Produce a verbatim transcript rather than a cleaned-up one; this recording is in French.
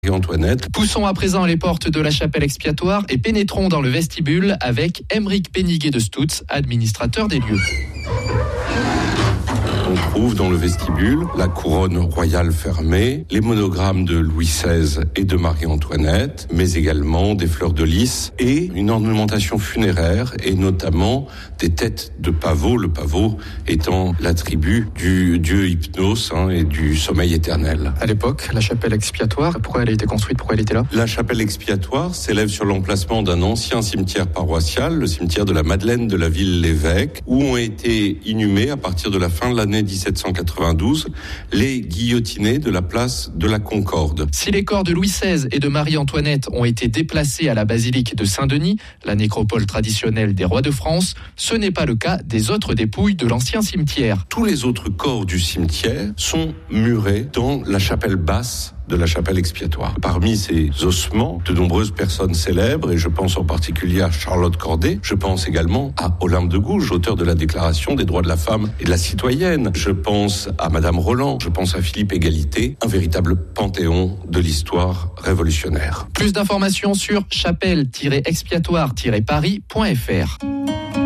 et Antoinette. Poussons à présent les portes de la chapelle expiatoire et pénétrons dans le vestibule avec Aymeric Péniguet de Stoutz, administrateur des lieux. On trouve dans le vestibule la couronne royale fermée, les monogrammes de Louis seize et de Marie-Antoinette, mais également des fleurs de lys et une ornementation funéraire et notamment des têtes de pavot, le pavot étant l'attribut du dieu Hypnos hein, et du sommeil éternel. À l'époque, la chapelle expiatoire, pourquoi elle a été construite, pourquoi elle était là ? La chapelle expiatoire s'élève sur l'emplacement d'un ancien cimetière paroissial, le cimetière de la Madeleine de la Ville-l'Évêque, où ont été inhumés à partir de la fin de l'année dix-sept cent quatre-vingt-douze, les guillotinés de la place de la Concorde. Si les corps de Louis seize et de Marie-Antoinette ont été déplacés à la basilique de Saint-Denis, la nécropole traditionnelle des rois de France, ce n'est pas le cas des autres dépouilles de l'ancien cimetière. Tous les autres corps du cimetière sont murés dans la chapelle basse de la chapelle expiatoire. Parmi ces ossements, de nombreuses personnes célèbres, et je pense en particulier à Charlotte Corday, je pense également à Olympe de Gouges, auteur de la Déclaration des droits de la femme et de la citoyenne. Je pense à Madame Roland, je pense à Philippe Égalité, un véritable panthéon de l'histoire révolutionnaire. Plus d'informations sur chapelle tiret expiatoire tiret paris point f r.